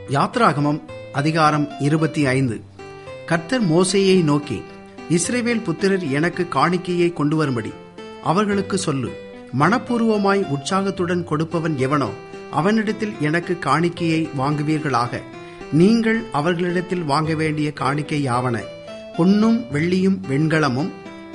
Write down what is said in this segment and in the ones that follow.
யாத்ராகமம் அதிகாரம் 25. கர்த்தர் மோசேயை நோக்கி, இஸ்ரவேல் புத்திரர் எனக்கு காணிக்கையை கொண்டு வரும்படி அவர்களுக்கு சொல்லு. மனப்பூர்வமாய் உற்சாகத்துடன் கொடுப்பவன் எவனோ அவனிடத்தில் எனக்கு காணிக்கையை வாங்குவீர்களாக. நீங்கள் அவர்களிடத்தில் வாங்க வேண்டிய காணிக்கை யாவன: பொன்னும் வெள்ளியும் வெண்கலமும்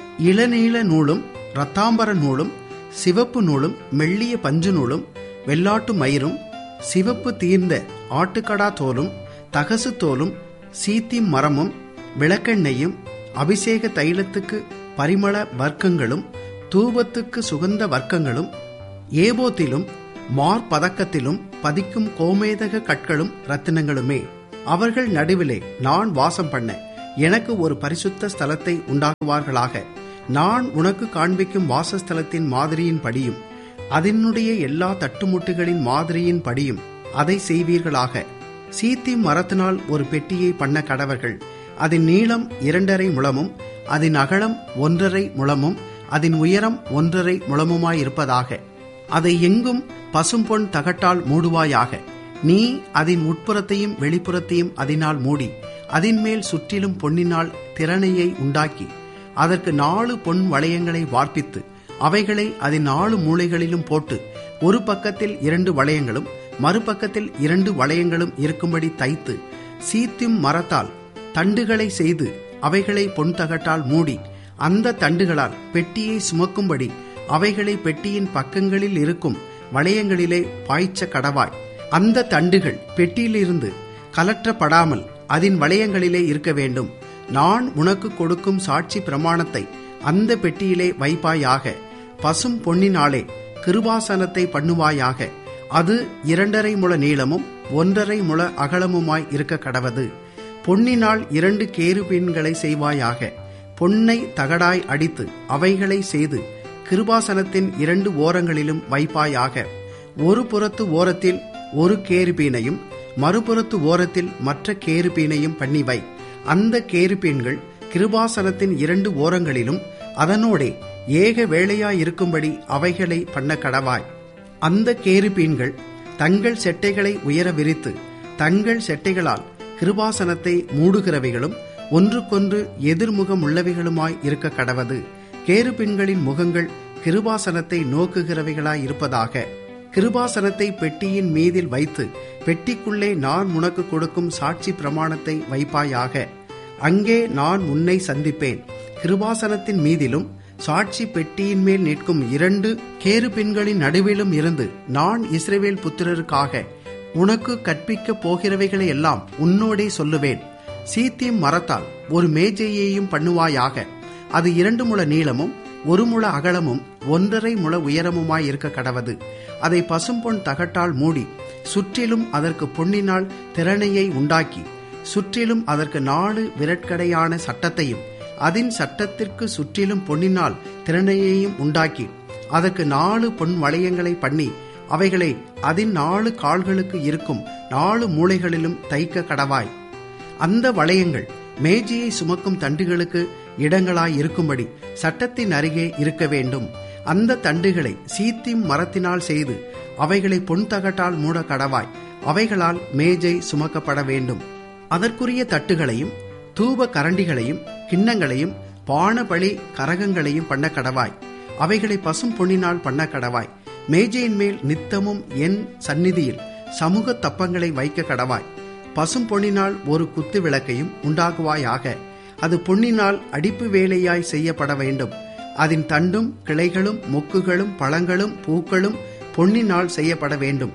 இளநீல நூலும் இரத்தாம்பர நூலும் சிவப்பு நூலும் மெல்லிய பஞ்சு நூலும் வெள்ளாட்டு மயிரும் சிவப்பு தீர்ந்த ஆட்டுக்கடா தோலும் தகசு தோலும் சீத்திம் மரமும் விளக்கெண்ணெயும் அபிஷேக தைலத்துக்கு பரிமள வர்க்கங்களும் தூபத்துக்கு சுகந்த வர்க்கங்களும் ஏபோத்திலும் மார்பதக்கத்திலும் பதிக்கும் கோமேதக கற்களும் ரத்தினங்களுமே. அவர்கள் நடுவிலே நான் வாசம் பண்ண எனக்கு ஒரு பரிசுத்த ஸ்தலத்தை உண்டாக்குவார்களாக. நான் உனக்கு காண்பிக்கும் வாசஸ்தலத்தின் மாதிரியின் படியும் அதனுடைய எல்லா தட்டுமுட்டுகளின் மாதிரியின் படியும் அதை செய்வீர்களாக. சீத்தி மரத்தினால் ஒரு பெட்டியை பண்ண கடவர்கள். அதன் நீளம் 2.5 முழமும் அதன் அகலம் 1.5 முழமும் அதன் உயரம் 1.5 முழமுமாயிருப்பதாக. அதை எங்கும் பசும்பொன் தகட்டால் மூடுவாயாக. நீ அதன் உட்புறத்தையும் வெளிப்புறத்தையும் அதனால் மூடி அதன் மேல் சுற்றிலும் பொன்னினால் திறனையை உண்டாக்கி அதற்கு 4 பொன் வளையங்களை வார்ப்பித்து அவைகளை அதன் 4 மூலைகளிலும் போட்டு ஒரு பக்கத்தில் 2 வளையங்களும் மறுபக்கத்தில் 2 வளையங்களும் இருக்கும்படி தைத்து சீத்திம் மரத்தால் தண்டுகளை செய்து அவைகளை பொன் தகட்டால் மூடி அந்த தண்டுகளால் பெட்டியை சுமக்கும்படி அவைகளை பெட்டியின் பக்கங்களில் இருக்கும் வளையங்களிலே பாய்ச்ச கடவாய். அந்த தண்டுகள் பெட்டியிலிருந்து கலற்றப்படாமல் அதன் வளையங்களிலே இருக்க வேண்டும். நான் உனக்கு கொடுக்கும் சாட்சி பிரமாணத்தை அந்த பெட்டியிலே வைப்பாயாக. பசும் பொன்னினாலே கிருபாசனத்தை பண்ணுவாயாக. அது 2.5 முழ நீளமும் 1.5 முழ அகலமுமாய் இருக்க கடவது. பொன்னினால் 2 கேருபீன்களை செய்வாயாக. பொன்னை தகடாய் அடித்து அவைகளை செய்து கிருபாசனத்தின் 2 ஓரங்களிலும் வைப்பாயாக. ஒரு புறத்து ஓரத்தில் ஒரு கேருபீனையும் மறுபுறத்து ஓரத்தில் மற்ற கேருபீனையும் பண்ணிவை. அந்த கேருபீன்கள் கிருபாசனத்தின் 2 ஓரங்களிலும் அதனோடே ஏக வேளையாயிருக்கும்படி அவைகளை பண்ண கடவாய். அந்த கேருபீன்கள் தங்கள் செட்டைகளை உயர விரித்து தங்கள் செட்டைகளால் கிருபாசனத்தை மூடுகிறவைகளும் ஒன்றுக்கொன்று எதிர்முகம் உள்ளவைகளுமாய் இருக்க கடவது. கேருபீன்களின் முகங்கள் கிருபாசனத்தை நோக்குகிறவைகளாய் இருப்பதாக. கிருபாசனத்தை பெட்டியின் மீதில் வைத்து பெட்டிக்குள்ளே நான் உனக்கு கொடுக்கும் சாட்சி பிரமாணத்தை வைப்பாயாக. அங்கே நான் உன்னை சந்திப்பேன். கிருபாசனத்தின் மீதிலும் சாட்சி பெட்டியின் மேல் நிற்கும் 2 கேருபீன்களின் நடுவிலும் இருந்து நான் இஸ்ரவேல் புத்திரருக்காக உனக்கு கற்பிக்கப் போகிறவைகளை எல்லாம் உன்னோடே சொல்லுவேன். சீத்திம் மரத்தால் ஒரு மேஜையையும் பண்ணுவாயாக. அது 2 முழ நீளமும் 1 முழ அகலமும் 1.5 முழ உயரமுமாய் இருக்க கடவது. அதை பசும்பொன் தகட்டால் மூடி சுற்றிலும் அதற்கு பொன்னினால் திறனையை உண்டாக்கி சுற்றிலும் அதற்கு 4 விரட்கடையான சட்டத்தையும் அதன் சட்டத்திற்கு சுற்றிலும் பொன்னினால் திறனையையும் உண்டாக்கி அதற்கு 4 பொன் வளையங்களை பண்ணி அவைகளை அதன் 4 கால்களுக்கு இருக்கும் 4 மூலைகளிலும் தைக்க கடவாய். அந்த வளையங்கள் மேஜையை சுமக்கும் தண்டுகளுக்கு இடங்களாய் இருக்கும்படி சட்டத்தின் அருகே இருக்க வேண்டும். அந்த தண்டுகளை சீத்திம் மரத்தினால் செய்து அவைகளை பொன் தகட்டால் மூட கடவாய். அவைகளால் மேஜை சுமக்கப்பட வேண்டும். அதற்குரிய தட்டுகளையும் தூப கரண்டிகளையும் கிண்ணங்களையும் பானபலி கரகங்களையும் பண்ண கடவாய். அவைகளை பசும் பொன்னினால் பண்ண கடவாய். மேஜையின் மேல் நித்தமும் என் சந்நிதியில் சமூக தப்பங்களை வைக்க கடவாய். பசும் பொன்னினால் ஒரு குத்து விளக்கையும் உண்டாகுவாயாக. அது பொன்னினால் அடிப்பு வேலையாய் செய்யப்பட வேண்டும். அதன் தண்டும் கிளைகளும் மொக்குகளும் பழங்களும் பூக்களும் பொன்னினால் செய்யப்பட வேண்டும்.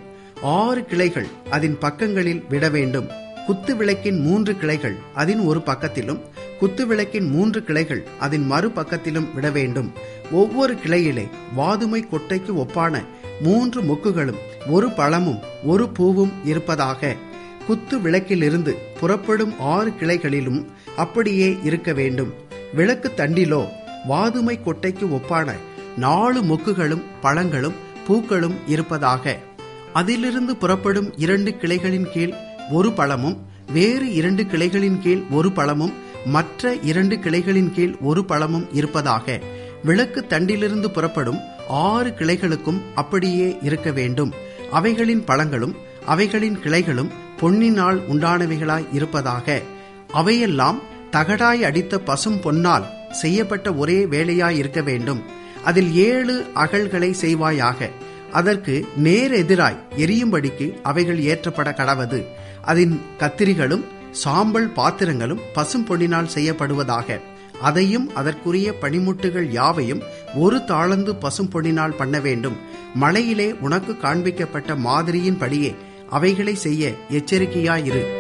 6 கிளைகள் அதன் பக்கங்களில் விட வேண்டும். குத்து விளக்கின் 3 கிளைகள் அதன் ஒரு பக்கத்திலும் குத்து விளக்கின் 3 கிளைகள் அதன் மறு பக்கத்திலும் விட வேண்டும். ஒவ்வொரு கிளையிலே வாதுமை கொட்டைக்கு ஒப்பான 3 மொக்குகளும் 1 பழமும் 1 பூவும் இருப்பதாக. குத்து விளக்கிலிருந்து புறப்படும் 6 கிளைகளிலும் அப்படியே இருக்க வேண்டும். விளக்கு தண்டிலோ வாதுமை கொட்டைக்கு ஒப்பான 4 மொக்குகளும் பழங்களும் பூக்களும் இருப்பதாக. அதிலிருந்து புறப்படும் 2 கிளைகளின் கீழ் 1 பழமும் வேறு 2 கிளைகளின் கீழ் 1 பழமும் மற்ற 2 கிளைகளின் கீழ் 1 பழமும் இருப்பதாக. விளக்கு தண்டிலிருந்து புறப்படும் 6 கிளைகளுக்கும் அப்படியே இருக்க வேண்டும். அவைகளின் பழங்களும் அவைகளின் கிளைகளும் பொன்னினால் உண்டானவைகளாய் இருப்பதாக. அவையெல்லாம் தகடாய் அடித்த பசும் பொன்னால் செய்யப்பட்ட ஒரே வேலையாய் இருக்க வேண்டும். அதில் 7 அகல்களை செய்வாயாக. அதற்கு நேர் எதிராய் எரியும்படிக்கு அவைகள் ஏற்றப்பட கடவது. அதன் கத்திரிகளும் சாம்பல் பாத்திரங்களும் பசும் பொன்னினால் செய்யப்படுவதாக. அதையும் அதற்குரிய பணிமுட்டுகள் யாவையும் 1 தாலந்து பசும் பொன்னினால் பண்ண வேண்டும். மலையிலே உனக்கு காண்பிக்கப்பட்ட மாதிரியின் படியே அவைகளை செய்ய எச்சரிக்கையாயிரு.